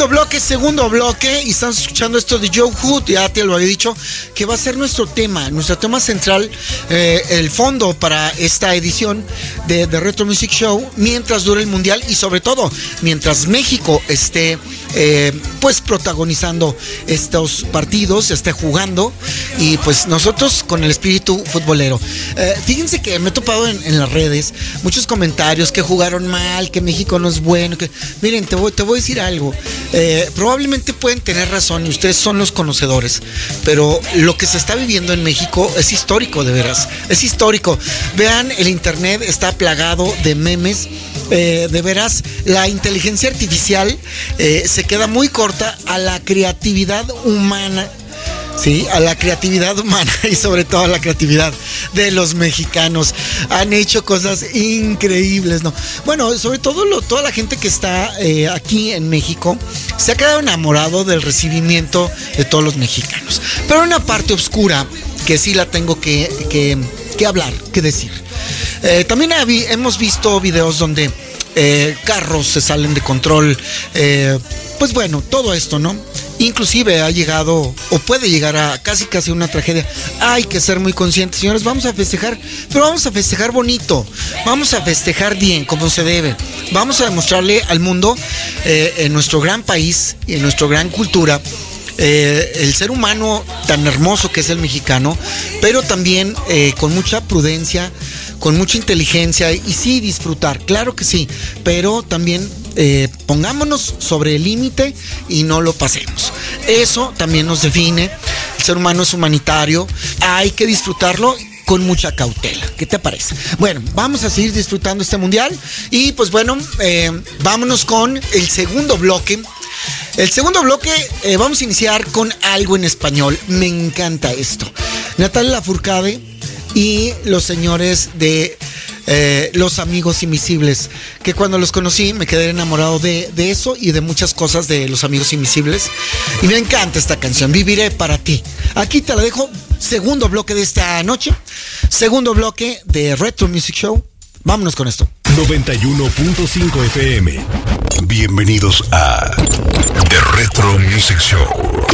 segundo bloque, y estamos escuchando esto de Joe Hood, ya te lo había dicho, que va a ser nuestro tema central, el fondo para esta edición de Retro Music Show, mientras dure el Mundial y sobre todo, mientras México esté pues protagonizando estos partidos, esté jugando, y pues nosotros con el espíritu futbolero. Fíjense que me he topado en las redes muchos comentarios que jugaron mal, que México no es bueno, que miren, te voy a decir algo. Probablemente pueden tener razón y ustedes son los conocedores, pero lo que se está viviendo en México es histórico, de veras, es histórico. Vean, el internet está plagado de memes, de veras, la inteligencia artificial se queda muy corta a la creatividad humana. Sí, a la creatividad humana y sobre todo a la creatividad de los mexicanos. Han hecho cosas increíbles, ¿no? Bueno, sobre todo toda la gente que está aquí en México se ha quedado enamorado del recibimiento de todos los mexicanos. Pero una parte oscura que sí la tengo que hablar, que decir. También hemos visto videos donde carros se salen de control. Pues bueno, todo esto, ¿no? Inclusive ha llegado o puede llegar a casi una tragedia. Hay que ser muy conscientes, señores. Vamos a festejar, pero vamos a festejar bonito. Vamos a festejar bien, como se debe. Vamos a demostrarle al mundo, en nuestro gran país y en nuestra gran cultura, el ser humano tan hermoso que es el mexicano, pero también con mucha prudencia, con mucha inteligencia, y sí disfrutar, claro que sí, pero también pongámonos sobre el límite y no lo pasemos. Eso también nos define. El ser humano es humanitario, hay que disfrutarlo con mucha cautela. ¿Qué te parece? Bueno, vamos a seguir disfrutando este mundial y pues bueno, vámonos con el segundo bloque. El segundo bloque vamos a iniciar con algo en español. Me encanta esto. Natalia Lafourcade y los señores de Los Amigos Invisibles, que cuando los conocí me quedé enamorado de eso y de muchas cosas de Los Amigos Invisibles, y me encanta esta canción, Viviré para ti. Aquí te la dejo, segundo bloque de esta noche, segundo bloque de Retro Music Show. Vámonos con esto. 91.5 FM. Bienvenidos a The Retro Music Show.